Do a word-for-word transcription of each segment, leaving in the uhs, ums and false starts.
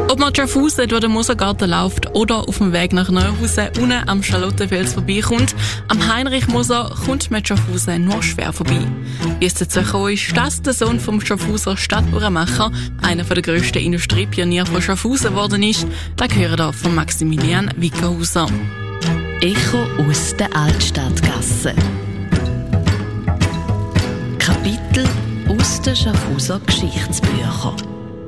Ob man Schaffhausen durch den Mosergarten läuft oder auf dem Weg nach Neuhausen unten am Charlottenfels vorbeikommt, am Heinrich Moser kommt man Schaffhausen nur schwer vorbei. Wie es dazu gekommen ist, dass der Sohn vom Schaffhauser Stadtuhrenmacher einer der grössten Industriepioniere von Schaffhausen geworden ist, da gehört er von Maximilian Wickerhauser. Echo aus der Altstadtgasse. Kapitel aus den Schaffhauser Geschichtsbüchern.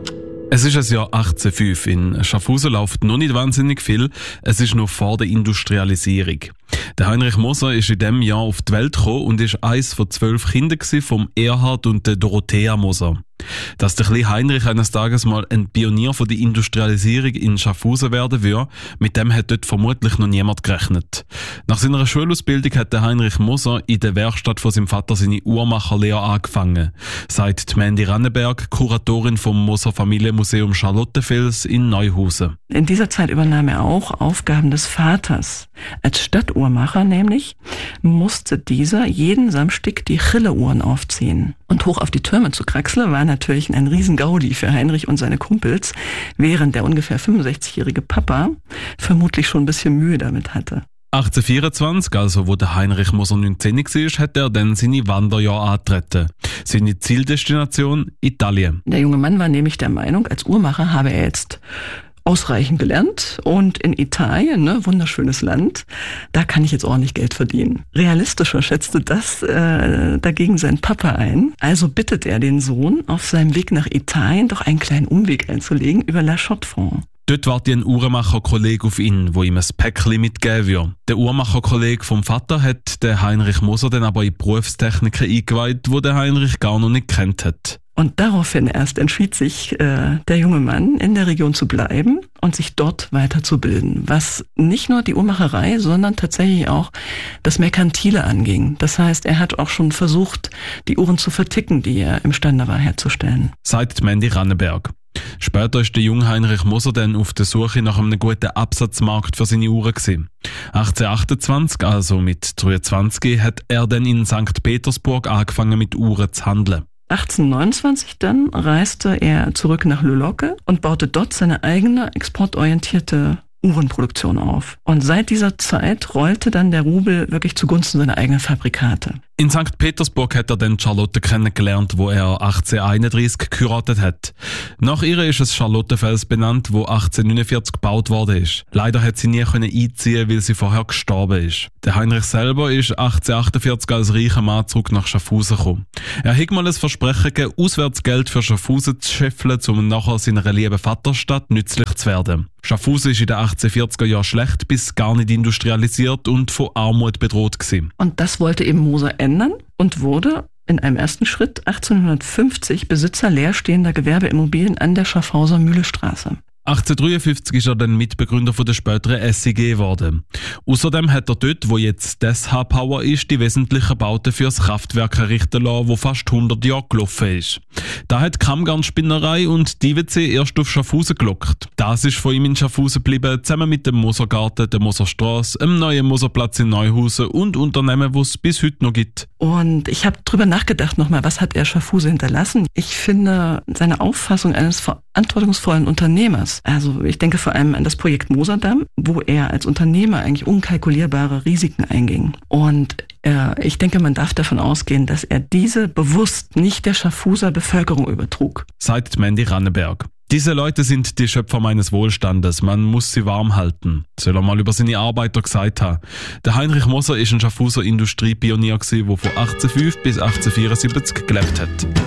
Es ist das Jahr achtzehnhundertfünf. In Schaffhausen läuft noch nicht wahnsinnig viel. Es ist noch vor der Industrialisierung. Der Heinrich Moser ist in diesem Jahr auf die Welt gekommen und ist eines von zwölf Kindern vom Erhard und der Dorothea Moser. Dass der kleine Heinrich eines Tages mal ein Pionier von der Industrialisierung in Schaffhausen werden würde, mit dem hat dort vermutlich noch niemand gerechnet. Nach seiner Schulausbildung hat der Heinrich Moser in der Werkstatt von seinem Vater seine Uhrmacherlehre angefangen, sagt die Mandy Rannenberg, Kuratorin vom Moser Familienmuseum Charlottenfels in Neuhausen. In dieser Zeit übernahm er auch Aufgaben des Vaters. Als Stadtuhrmacher nämlich musste dieser jeden Samstag die Chille-Uhren aufziehen. Und hoch auf die Türme zu kraxeln war natürlich ein Riesengaudi für Heinrich und seine Kumpels, während der ungefähr fünfundsechzigjährige Papa vermutlich schon ein bisschen Mühe damit hatte. achtzehnhundertvierundzwanzig, also wo der Heinrich Moser neunzehn war, hat er dann seine Wanderjahre angetreten. Seine Zieldestination Italien. Der junge Mann war nämlich der Meinung, als Uhrmacher habe er jetzt ausreichend gelernt und in Italien, ne, wunderschönes Land, da kann ich jetzt ordentlich Geld verdienen. Realistischer schätzte das äh, dagegen sein Papa ein. Also bittet er den Sohn, auf seinem Weg nach Italien doch einen kleinen Umweg einzulegen über La Chaux-de-Fonds. Dort wartet ein Uhrmacher-Kollege auf ihn, wo ihm ein Päckchen mitgeben würde. Der Uhrmacher-Kollege vom Vater hat den Heinrich Moser dann aber in Berufstechniken eingeweiht, die der Heinrich gar noch nicht kennt hat. Und daraufhin erst entschied sich äh, der junge Mann, in der Region zu bleiben und sich dort weiterzubilden, was nicht nur die Uhrmacherei, sondern tatsächlich auch das Merkantile anging. Das heißt, er hat auch schon versucht, die Uhren zu verticken, die er imstande war herzustellen. Sagt Mandy Rannenberg. Später ist der junge Heinrich Moser dann auf der Suche nach einem guten Absatzmarkt für seine Uhren gewesen. achtzehnhundertachtundzwanzig, also mit dreiundzwanzig, hat er dann in Sankt Petersburg angefangen mit Uhren zu handeln. achtzehnhundertneunundzwanzig dann reiste er zurück nach Le Locle und baute dort seine eigene exportorientierte Uhrenproduktion auf. Und seit dieser Zeit rollte dann der Rubel wirklich zugunsten seiner eigenen Fabrikate. In Sankt Petersburg hat er dann Charlotte kennengelernt, wo er achtzehnhunderteinunddreißig geheiratet hat. Nach ihr ist es Charlottenfels benannt, wo achtzehnhundertneunundvierzig gebaut worden ist. Leider hat sie nie einziehen, weil sie vorher gestorben ist. Der Heinrich selber ist achtzehnhundertachtundvierzig als reicher Mann zurück nach Schaffhausen gekommen. Er hat mal ein Versprechen gegeben, Auswärtsgeld für Schaffhausen zu scheffeln, um nachher seiner lieben Vaterstadt nützlich zu werden. Schaffhausen ist in den achtzehnhundertvierziger Jahren schlecht bis gar nicht industrialisiert und von Armut bedroht gewesen. Und das wollte eben Moser ändern und wurde in einem ersten Schritt achtzehnhundertfünfzig Besitzer leerstehender Gewerbeimmobilien an der Schaffhauser Mühlestraße. achtzehnhundertdreiundfünfzig ist er dann Mitbegründer von der späteren S I G geworden. Außerdem hat er dort, wo jetzt das H-Power ist, die wesentlichen Bauten für das Kraftwerk errichten lassen, wo fast hundert Jahre gelaufen ist. Da hat Kammgarnspinnerei und die I W C erst auf Schaffhausen gelockt. Das ist von ihm in Schaffhausen geblieben, zusammen mit dem Mosergarten, der Moserstrasse, einem neuen Moserplatz in Neuhausen und Unternehmen, die es bis heute noch gibt. Und ich habe drüber nachgedacht nochmal, was hat er Schaffhausen hinterlassen? Ich finde seine Auffassung eines verantwortungsvollen Unternehmers. Also ich denke vor allem an das Projekt Moserdamm, wo er als Unternehmer eigentlich unkalkulierbare Risiken einging. Und äh, ich denke, man darf davon ausgehen, dass er diese bewusst nicht der Schaffhauser Bevölkerung übertrug. Sagt Mandy Rannenberg. Diese Leute sind die Schöpfer meines Wohlstandes. Man muss sie warm halten. Soll er mal über seine Arbeiter gesagt haben. Der Heinrich Moser ist ein Schaffhauser Industriepionier, der von achtzehnhundertfünf bis achtzehnhundertvierundsiebzig gelebt hat.